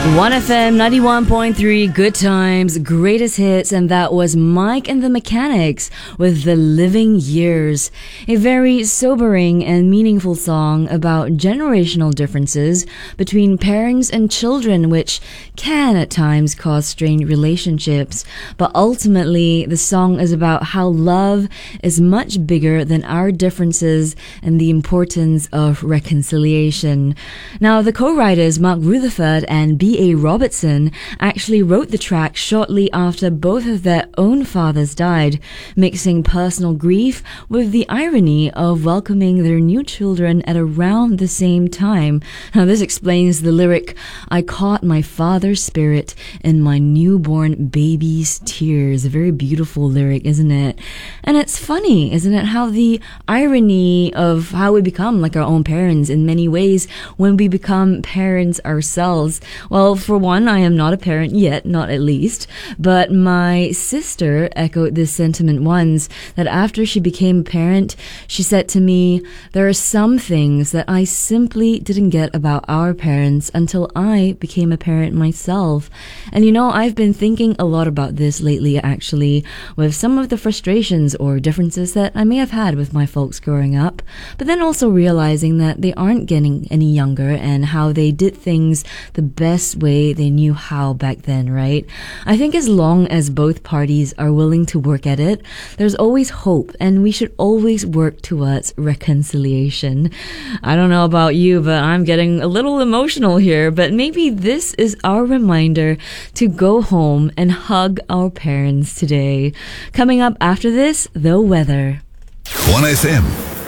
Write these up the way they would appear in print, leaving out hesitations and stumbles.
1FM 91.3, good times, greatest hits, and that was Mike and the Mechanics with The Living Years. A very sobering and meaningful song about generational differences between parents and children, which can at times cause strained relationships. But ultimately, the song is about how love is much bigger than our differences and the importance of reconciliation. Now, the co-writers Mark Rutherford and B.A. Robertson actually wrote the track shortly after both of their own fathers died, mixing personal grief with the irony of welcoming their new children at around the same time. Now, this explains the lyric, "I caught my father's spirit in my newborn baby's tears." A very beautiful lyric, isn't it? And it's funny, isn't it, how the irony of how we become like our own parents in many ways when we become parents ourselves. Well, for one, I am not a parent yet, not at least, but my sister echoed this sentiment once, that after she became a parent, she said to me, "There are some things that I simply didn't get about our parents until I became a parent myself." And you know, I've been thinking a lot about this lately, actually, with some of the frustrations or differences that I may have had with my folks growing up, but then also realizing that they aren't getting any younger and how they did things the best way they knew how back then, right? I think as long as both parties are willing to work at it, there's always hope, and we should always work towards reconciliation. I don't know about you, but I'm getting a little emotional here, but maybe this is our reminder to go home and hug our parents today. Coming up after this, the weather. 1FM.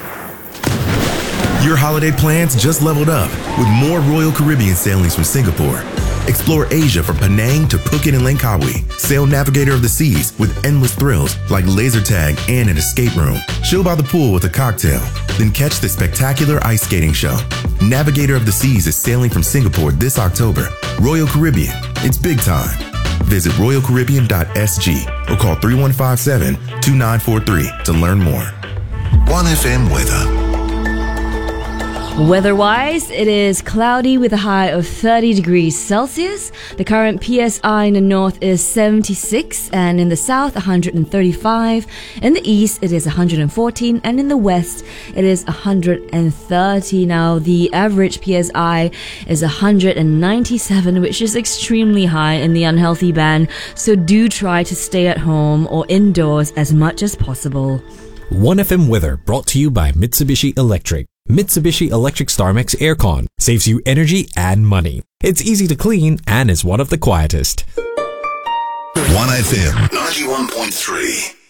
Your holiday plans just leveled up with more Royal Caribbean sailings from Singapore. Explore Asia from Penang to Phuket and Langkawi. Sail Navigator of the Seas with endless thrills like laser tag and an escape room. Chill by the pool with a cocktail. Then catch the spectacular ice skating show. Navigator of the Seas is sailing from Singapore this October. Royal Caribbean, it's big time. Visit royalcaribbean.sg or call 3157-2943 to learn more. 1FM weather. Weather-wise, it is cloudy with a high of 30 degrees Celsius. The current PSI in the north is 76, and in the south 135. In the east it is 114, and in the west it is 130. Now the average PSI is 197, which is extremely high in the unhealthy band, so do try to stay at home or indoors as much as possible. 1FM weather brought to you by Mitsubishi Electric. Mitsubishi Electric StarMax Aircon saves you energy and money. It's easy to clean and is one of the quietest. 1FM 91.3